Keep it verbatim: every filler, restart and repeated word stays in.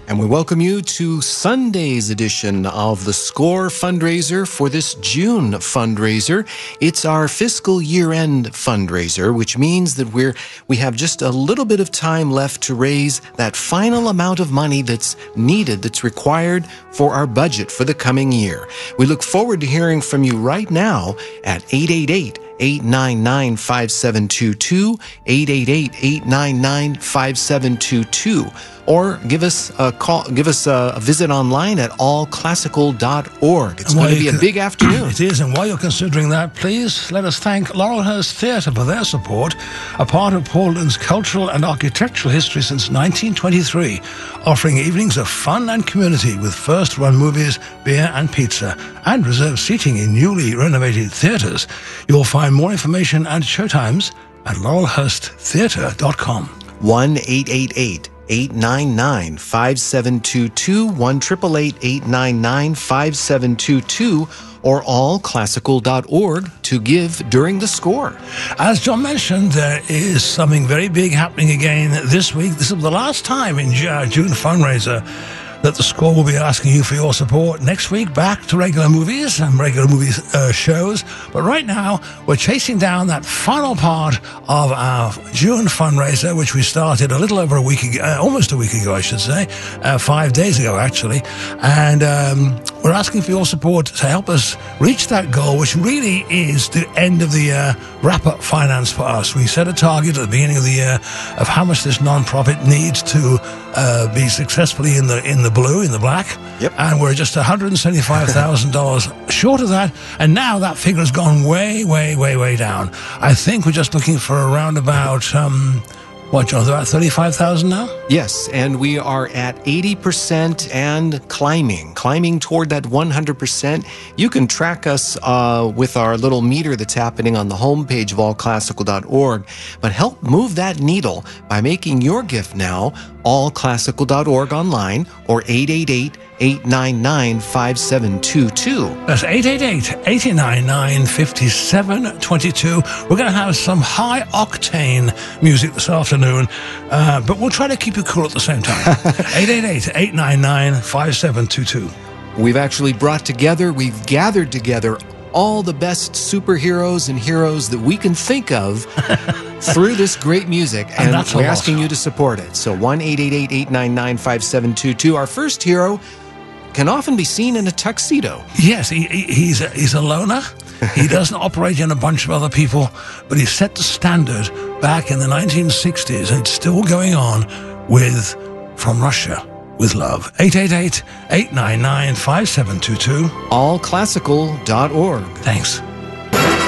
And we welcome you to Sunday's edition of the SCORE fundraiser for this June fundraiser. It's our fiscal year-end fundraiser, which means that we're we have just a little bit of time left to raise that final amount of money that's needed, that's required for our budget for the coming year. We look forward to hearing from you right now at eight eight eight, eight nine nine, five seven two two, eight eight eight, eight nine nine, five seven two two, or give us a call, give us a visit online at all classical dot org. It's going to be a big afternoon. It is, and while you're considering that, please let us thank Laurelhurst Theatre for their support, a part of Portland's cultural and architectural history since nineteen twenty-three, offering evenings of fun and community with first-run movies, beer and pizza, and reserved seating in newly renovated theatres. You'll find more information and showtimes at laurelhurst theatre dot com. one eight eight eight, eight nine nine, five seven two two, one eight eight eight, eight nine nine, five seven two two, or all classical dot org to give during the SCORE. As John mentioned, there is something very big happening again this week. This is the last time in June fundraiser that the SCORE will be asking you for your support. Next week, back to regular movies and regular movie uh, shows. But right now, we're chasing down that final part of our June fundraiser, which we started a little over a week ago, uh, almost a week ago, I should say, uh, five days ago, actually. And um, we're asking for your support to help us reach that goal, which really is the end of the year wrap-up finance for us. We set a target at the beginning of the year of how much this non-profit needs to uh, be successfully in the in the blue, in the black. Yep. And we're just one hundred seventy-five thousand dollars short of that. And now that figure has gone way, way, way, way down. I think we're just looking for around about, um, what, John, about thirty-five thousand dollars now? Yes, and we are at eighty percent and climbing, climbing toward that one hundred percent. You can track us uh, with our little meter that's happening on the homepage of all classical dot org, but help move that needle by making your gift now, all classical dot org online, or eight eight eight, eight nine nine, five seven two two. That's eight eight eight, eight nine nine, five seven two two. We're going to have some high-octane music this afternoon, uh, but we'll try to keep you cool at the same time. eight eight eight, eight nine nine, five seven two two. We've actually brought together, we've gathered together all the best superheroes and heroes that we can think of through this great music, and, and we're asking you to support it. So one eight eight eight, eight nine nine, five seven two two. Our first hero can often be seen in a tuxedo. Yes, he, he, he's, a, he's a loner. He doesn't operate in a bunch of other people, but he set the standard back in the nineteen sixties, and it's still going on with From Russia with Love. eight eight eight, eight nine nine, five seven two two. all classical dot org. Thanks.